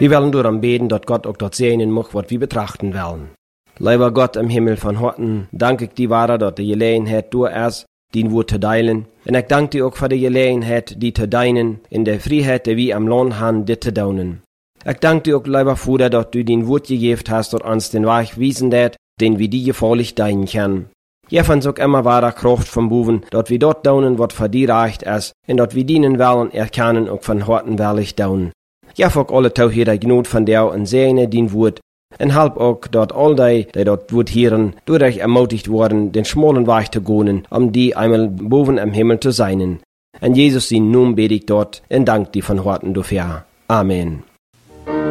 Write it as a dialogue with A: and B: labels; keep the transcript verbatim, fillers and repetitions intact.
A: Wir wollen darum beten, dass Gott auch dort segnen mag, was wir betrachten wollen. Lieber Gott im Himmel von Horten, danke ich dir, Vater, dass die Gelegenheit du erst dein Wort zu teilen. Und ich danke dir auch für die Gelegenheit, die zu deinen, in der Freiheit, die wir am Lohn haben, die zu tun. Ich danke dir auch, lieber Vater, dass du dein Wort gegeben hast, dass uns den Weg wiesen dat, den wir dir gefällig deinen können. Je fand auch immer wahre Kraft vom Buben, dass wir dort tun, was für dir reicht ist, und dass wir dienen wollen, erkennen und von Horten willig tun. Ja, für alle Tau hier der Gnut von dir und segne dein Wort. Und halb auch, dass all die, die dort Wort hören, dadurch ermutigt worden, den schmalen Weg zu gehen, um die einmal boven im Himmel zu sein. Und Jesus, in Namen bete ich dort, und dank dir von Horten dafür. Amen.